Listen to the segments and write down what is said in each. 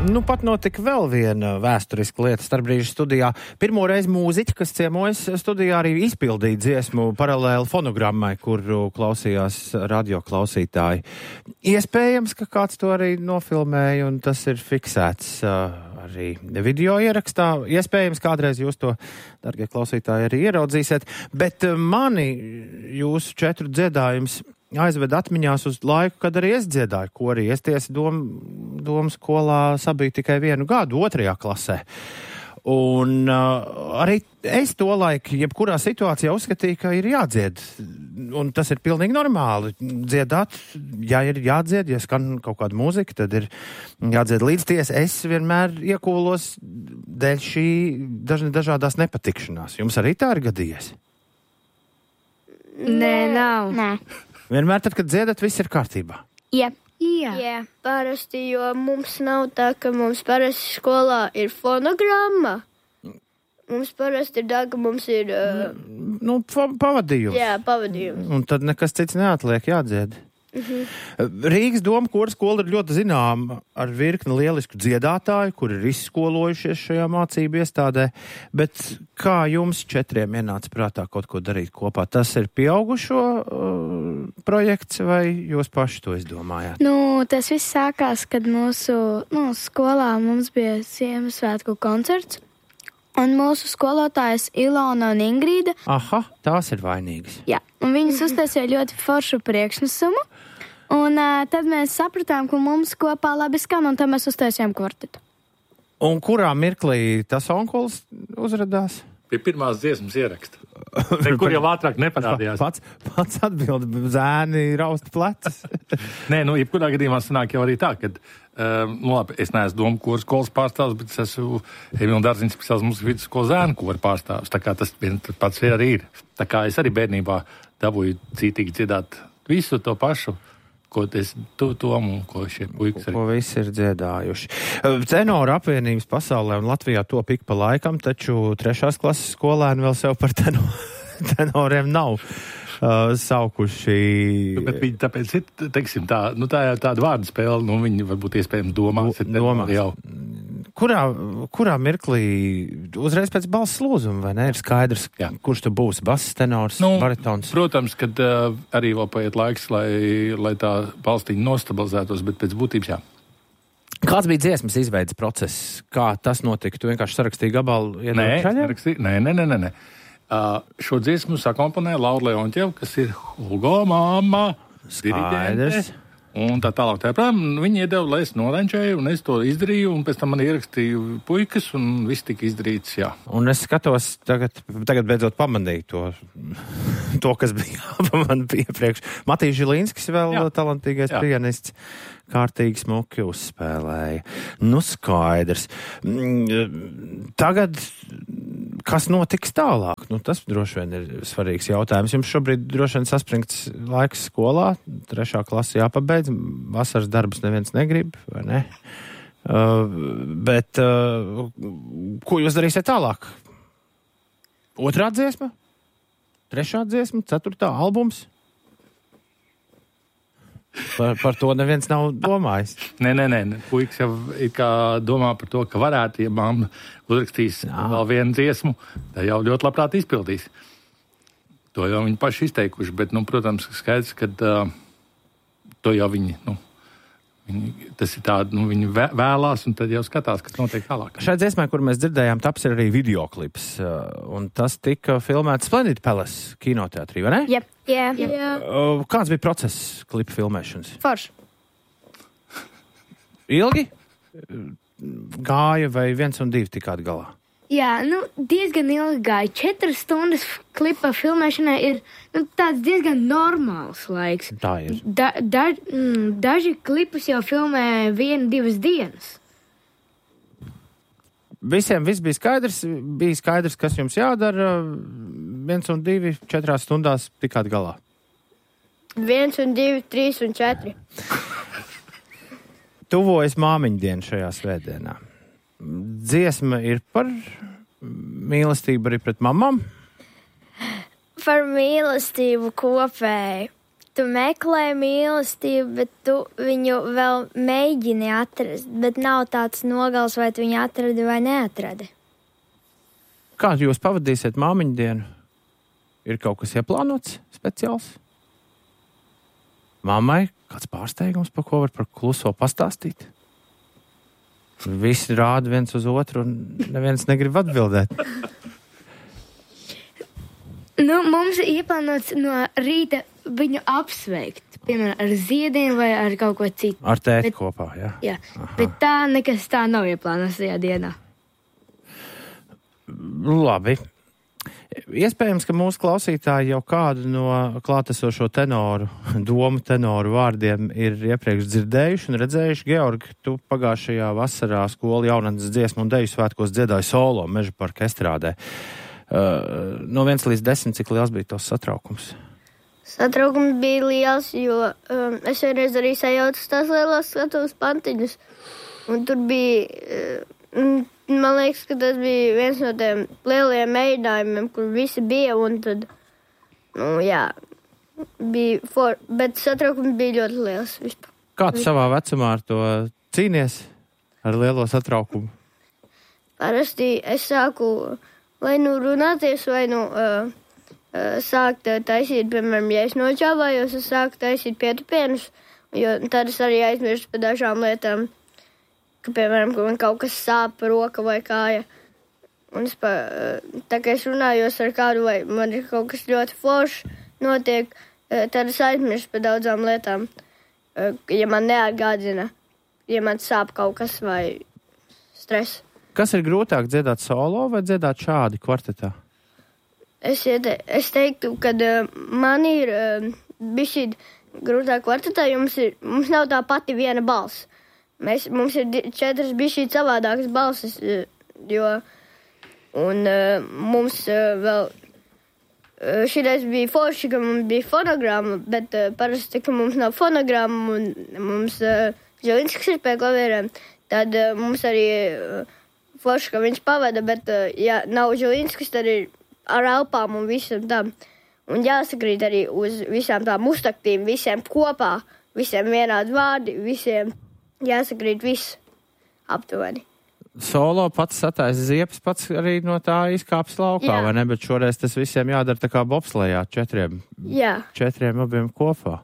Nu, pat notika vēl viena vēsturiska lieta Starpbrīžu studijā. Pirmo reizi mūziķi, kas ciemojas studijā, arī izpildīja dziesmu paralēli fonogrammai, kuru klausījās radioklausītāji. Iespējams, ka kāds to arī nofilmēja, un tas ir fiksēts arī video ierakstā. Iespējams, kādreiz jūs to, dargie klausītāji, arī ierodzīsiet. Bet mani jūsu 4 dziedājums aizved atmiņās uz laiku, kad arī es dziedāju korī. Es tiesa domu skolā sabiju tikai 1 gadu, 2. klasē. Un arī es to laiku, jebkurā situācijā uzskatīju, ka ir jādzied. Un tas ir pilnīgi normāli. Dziedāt, ja ir jādzied, ja skan kaut kāda mūzika, tad ir jādzied līdzties. Es vienmēr iekūlos dēļ šī dažādās nepatikšanās. Jums arī tā ir gadījies? Nē, nav. Nē. Vienmēr tad, kad dziedat, viss ir kārtībā. Jā. Jā, parasti, jo mums nav tā, ka mums parasti skolā ir fonogramma. Mums parasti ir tā, ka mums ir... Pavadījums. Jā, pavadījums. Un tad nekas cits neatliek, jādzied. Rīgas doma koru skola ir ļoti zināma ar virkni lielisku dziedātāju, kuri ir izskolojušies šajā mācību iestādē, bet kā jums 4 ienāca prātā kaut ko darīt kopā? Tas ir pieaugušo projekts vai jūs paši to izdomājāt? Tas viss sākās, kad mūsu skolā mums bija Ziemassvētku koncerts, un mūsu skolotājas Ilona un Ingrīda. Aha, tās ir vainīgas. Jā, un viņas uztaisīja ļoti foršu priekšnesumu. Un tad mēs sapratām, ka mums kopā labi skan, un tad mēs uztaisījām kvartetu. Un kurā mirklī tas onkulis uzradās? Pie pirmās dziesmas ieraksta. Kur jau ātrāk neparādījās. Pats atbild, zēni raust plecas. Nē, jebkurā gadījumā sanāk jau arī tā, ka, labi, es neesmu domu koru skolas pārstāvs, bet es esmu Emīla Dārziņas speciāls mūsu vidusskolas zēnu koru pārstāvs. Tā kā tas pats arī ir. Tā kā es arī bērnībā dabūju cītīgi dziedāt visu to pašu, ko es tomu, ko šie puikas arī. Ko visi ir dziedājuši. Tenoru apvienības pasaulē un Latvijā top ik pa laikam, taču 3. klases skolēni vēl sev par tenoriem nav saukuši. Bet viņi tāpēc ir, teiksim, tā ir tāda vārdu spēle, viņi varbūt iespējams domās. Jau. Kurā mirklī uzreiz pēc balss lūzuma, vai ne? Ir skaidrs, kurš tu būs, bass, tenors, baritons? Protams, kad arī vēl paiet laiks, lai tā balstiņa nostabilizētos, bet pēc būtības jā. Kāds bija dziesmas izveidas process? Kā tas notika? Tu vienkārši sarakstīji gabalu? Nē. Šo dziesmu sakomponēja Laura Leontjeva, kas ir Hugo mamma, diriģente. Un tā tālāk. Viņi iedeva, lai es norančēju, un es to izdarīju, un pēc tam man ierakstīju puikas, un viss tika izdarīts, jā. Un es skatos, tagad beidzot pamanīju to, kas bija jāpamanīja iepriekš. Matīs Žilīnskis vēl talantīgais pianists kārtīgi smuki uzspēlēja. Skaidrs. Tagad, kas notiks tālāk? Tas droši vien ir svarīgs jautājums. Jums šobrīd droši vien saspringts laiks skolā, 3. klase jāpabeidz, vasaras darbus neviens negrib, vai ne? Bet ko jūs darīsiet tālāk? 2. dziesma? 3. dziesma? 4. albums? Par to neviens nav domājis. Nē. Puikas jau ir kā domā par to, ka varētu, ja mamma uzrakstīs vēl vienu dziesmu, tad jau ļoti labprāt izpildīs. To jau viņi paši izteikuši, bet, protams, skaidrs, ka to jau viņi, tas ir tādi, viņi vēlās, un tad jau skatās, kas notiek tālāk. Šai dziesmai, kur mēs dzirdējām, taps ir arī videoklips, un tas tika filmēts Splendid Palace kinoteatrī, vai ne? Jep. Jā. Kāds bija process klipa filmēšanas? Forši. Ilgi? Gāja vai 1 un 2 tikāt galā? Jā, diezgan ilgi gāja. 4 stundas klipa filmēšanai ir tāds diezgan normāls laiks. Tā ir. Daži klipus jau filmē 1-2 dienas. Visiem viss bija skaidrs, kas jums jādara. 1 un 2, 4 stundās tikāt galā. 1 un 2, 3 un 4. Tuvojas māmiņu diena šajā svētdienā. Dziesma ir par mīlestību arī pret mamām? Par mīlestību kopēji. tu meklē mīlestību, bet tu viņu vēl mēģini atrast, bet nav tāds nogals, vai tu viņu atradi vai neatradi. Kā jūs pavadīsiet māmiņu dienu? Ir kaut kas ieplānots speciāls? Mammai kāds pārsteigums, par ko var par kluso pastāstīt? Visi rāda viens uz otru un neviens negrib atbildēt. Nu, mums ir ieplānots no rīta viņu apsveikt, piemēram, ar ziediem vai ar kaut ko citu. Ar tēti kopā, jā? Jā, bet tā nekas tā nav ieplānots tajā dienā. Labi. Iespējams, ka mūsu klausītāji jau kādu no klātesošo tenoru, domu tenoru vārdiem ir iepriekš dzirdējuši un redzējuši. Georgi, tu pagājušajā vasarā skolu jaunatnes dziesmu un deju svētkos dziedāji solo Meža parka estrādē. No 1 līdz 10, cik liels bija tos satraukums? Satraukums bija liels, jo es vienreiz arī sajaucu tās lielās skatuves pantiņus. Un tur bija... Man liekas, ka tas bija viens no tiem lielajiem mēģinājumiem, kur visi bija, un tad, bija bet satraukums bija ļoti liels vispār. Kā tu savā vecumā ar to cīnies, ar lielo satraukumu? Parasti es sāku vai nu runāties, vai nu sākt taisīt, piemēram, ja es nočāvājos, es sāku taisīt pietupienus, jo tad es arī aizmirstu par dažām lietām. Ka, piemēram, ka man kaut kas sāp roka vai kāja. Un tā kā es runājos ar kādu vai man ir kaut kas ļoti foršs notiek, tad es aizmirstu par daudzām lietām. Ja man neatgādina, ja man sāp kaut kas vai stress. Kas ir grūtāk, dziedāt solo vai dziedāt šādi kvartetā? Es teiktu, ka man ir bišķi grūtāk kvartetā, jo mums nav tā pati viena balss. Mums ir 4 bišķi savādākas balsis, mums vēl šitais bija forši, ka mums bija fonogramma, bet parasti, ka mums nav fonogramma un mums Žilinskis ir pie klavierēm, tad mums arī forši, ka viņš pavada, bet ja nav Žilinskis, tad ir ar elpām un visam tam. Un jāsakrīt arī uz visām tām uztaktīm, visiem kopā, visiem vienādi vārdi, visiem. Jāsakrīt viss aptuveni. Solo pats satais ziepes, pats arī no tā izkāps laukā, vai ne? Bet šoreiz tas visiem jādara tā kā bobslejā, 4 abiem kopā.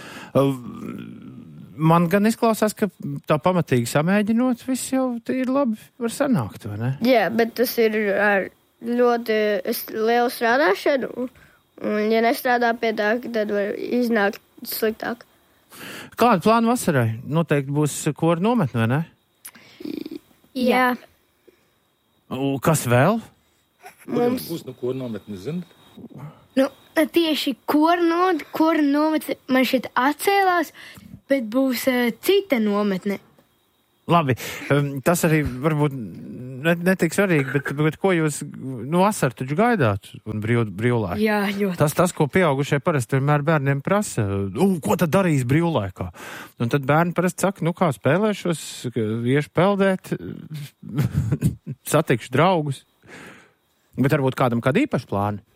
Man gan izklausās, ka tā pamatīgi samēģinot, viss jau ir labi var sanākt, vai ne? Jā, bet tas ir ar ļoti lielu strādāšanu, un ja nestrādā pie tā, tad var iznākt sliktāk. Kāda plāna vasarai? Noteikti būs kora nometne, vai ne? Jā. Kas vēl? Mums būs no kora nometne, zināt? Nu, tieši kora nometne man šeit atcēlās, bet būs cita nometne. Labi, tas arī varbūt netik svarīgi, bet ko jūs vasaru taču gaidāt un brīvlaiku? Jā, ļoti. Tas, ko pieaugušie parasti vienmēr bērniem prasa, ko tad darīs brīvlaikā? Un tad bērni parasti saka, kā spēlēšos, iešu peldēt, satikšu draugus. Bet varbūt kādam kādi īpaši plāni?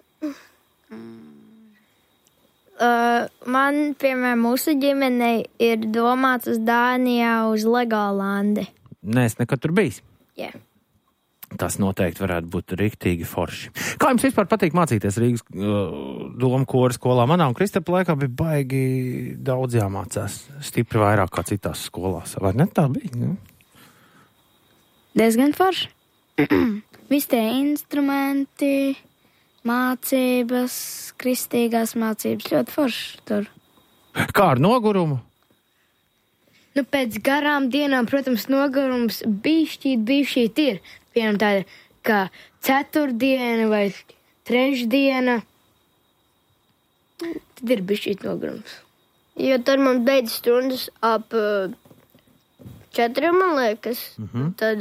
Man, piemēram, mūsu ģimenei ir domāts uz Dānijā uz Legolandi. Nē, es nekad tur bijis. Jā. Tas noteikti varētu būt riktīgi forši. Kā jums vispār patīk mācīties Rīgas domu kora skolā? Manā un Kristapa laikā bija baigi daudz jāmācās. Stipri vairāk kā citās skolās. Vai ne tā bija? Ne? Diezgan forši. Visi tie instrumenti, mācības, kristīgās mācības, ļoti forši tur. Kā ar nogurumu? Nu, pēc garām dienām, protams, nogurums bišķīt ir. Piemēram, tāda kā ceturtdiena vai trešdiena. Tad ir bišķīt nogurums. Jo tad mums beidzas stundas ap 4, man liekas. Tad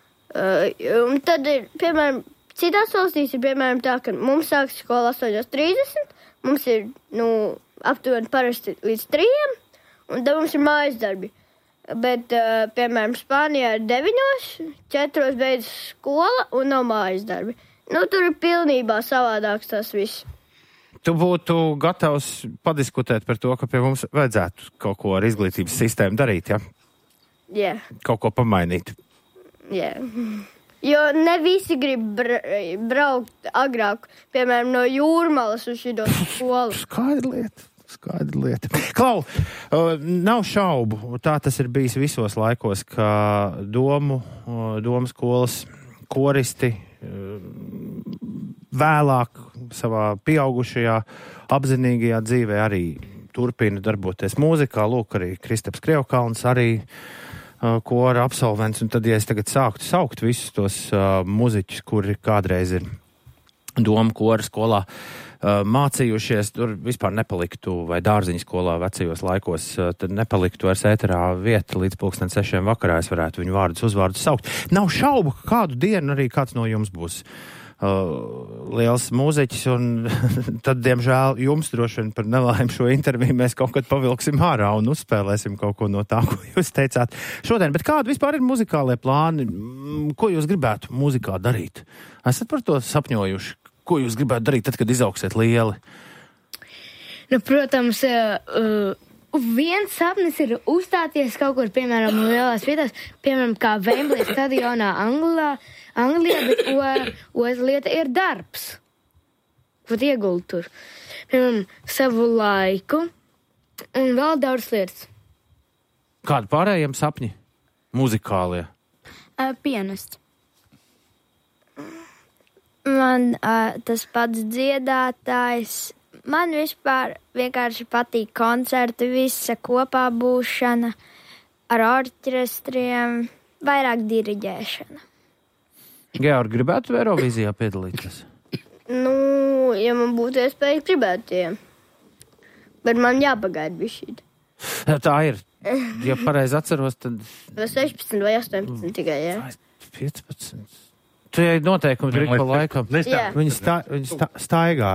ir, piemēram, citās valstīs ir, piemēram, tā, ka mums sāks skola 8:30, mums ir, aptuveni parasti līdz 3, un tad mums ir mājas darbi. Bet, piemēram, Spānijā ir 9, 4 beidzas skola un nav mājas darbi. Tur ir pilnībā savādāks tas viss. Tu būtu gatavs padiskutēt par to, ka pie mums vajadzētu kaut ko ar izglītības sistēmu darīt, ja? Jā. Kaut ko pamainīt. Jā. Jo ne visi grib braukt agrāk, piemēram, no Jūrmalas uz šito skolu. Skaidra lieta. Klau, nav šaubu, tā tas ir bijis visos laikos, ka domu skolas koristi vēlāk savā pieaugušajā apzinīgajā dzīvē arī turpina darboties mūzikā. Lūk, arī Kristaps Krievkalns arī kora absolvents, un tad, ja es tagad sāktu saukt visus tos muziķus, kuri kādreiz ir domu kora skolā mācījušies, tur vispār nepaliktu, vai dārziņu skolā vecajos laikos, tad nepaliktu vairs ēterā vieta līdz 6:00 vakarā, es varētu viņu uzvārdus saukt. Nav šaubu, ka kādu dienu arī kāds no jums būs liels mūziķis, un tad, diemžēl, jums droši vien par nelaimi šo interviju mēs kaut kad pavilksim ārā un uzspēlēsim kaut ko no tā, ko jūs teicāt šodien. Bet kādi vispār ir muzikālie plāni? Ko jūs gribētu mūzikā darīt? Esat par to sapņojuši? Ko jūs gribētu darīt tad, kad izauksiet lieli? Nu, protams, viens sapnis ir uzstāties kaut kur, piemēram, lielās vietās, piemēram, kā Wembley stadionā Anglijā, bet otra lieta ir darbs. Pat iegult tur. Piemēram, savu laiku un vēl daudz lietas. Kādi pārējiem sapņi? Muzikālie? Pianists. Man tas pats dziedātājs. Man vispār vienkārši patīk koncerti, visa kopā būšana ar orķestriem, vairāk diriģēšana. Georgi, gribētu Eirovīzijā piedalīties? Nu, ja man būtu iespēja, gribētu, jā. Bet man jāpagaida bišķīt. Tā ir. Ja pareizi atceros, tad... Vai 16 vai 18 tikai, jā. 15. Tu jau noteikumi ir ik pa laikam. Viņi staigā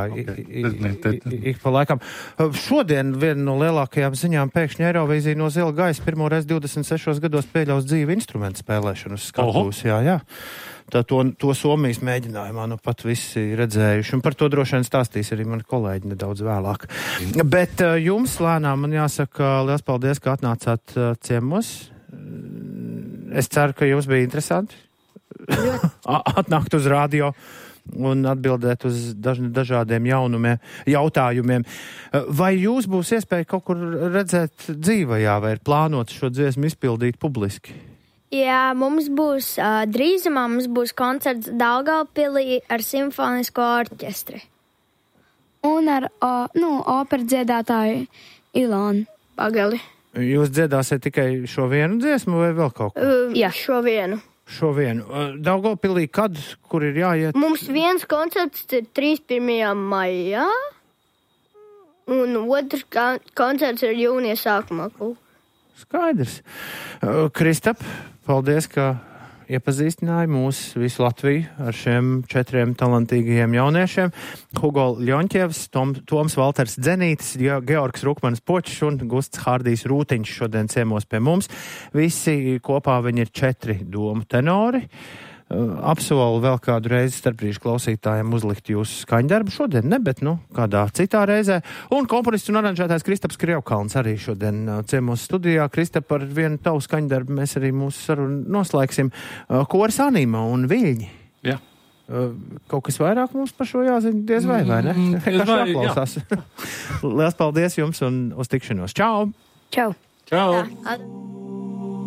ik pa laikam. Šodien viena no lielākajām ziņām pēkšņi Eirovīzija no zila gaisa pirmoreiz 26 gados pieļaus dzīvu instrumentu spēlēšanu uz skatuves. Jā. Tā to Somijas mēģinājumā nu pat visi redzējuši. Un par to droši vien stāstīs arī mani kolēģi nedaudz vēlāk. Bet jums, lēnām, man jāsaka liels paldies, ka atnācāt ciemos. Es ceru, ka jums bija interesanti atnākt uz radio un atbildēt uz dažādiem jautājumiem. Vai jūs būs iespēja kaut kur redzēt dzīvajā, vai ir plānots šo dziesmu izpildīt publiski? Jā, mums būs drīzumā koncerts Daugavpilī ar simfonisko orķestri. Un ar operas dziedātāju Ilonu Pagali. Jūs dziedāsiet tikai šo vienu dziesmu vai vēl kaut ko? Jā, šo vienu. Daugavpilī kad, kur ir jāiet? Mums viens koncerts ir 31. maijā, un otrs koncerts ir jūnija sākumā. Skaidrs. Kristap, paldies, ka iepazīstināja mūs visu Latviju ar šiem 4 talantīgajiem jauniešiem. Hugo Ļoņķievs, Toms Valters Dzenītis, Georgs Rukmanis Počs un Gusts Hārdijs Rūtiņš šodien ciemos pie mums. Visi kopā viņi ir 4 domu tenori. Apsolu vēl kādu reizi starpbrīžu klausītājiem uzlikt jūsu skaņdarbu. Šodien ne, bet kādā citā reizē. Un komponists un aranžētājs Kristaps Krievkalns arī šodien ciemos studijā. Kristap, ar vienu tavu skaņdarbu mēs arī mūsu sarunu noslēgsim. Koris Anima un Viļņi. Jā. Kaut kas vairāk mums par šo jāzina, diez vai ne? Jāklausās. Liels paldies jums un uz tikšanos. Čau! Čau! Čau! Tā.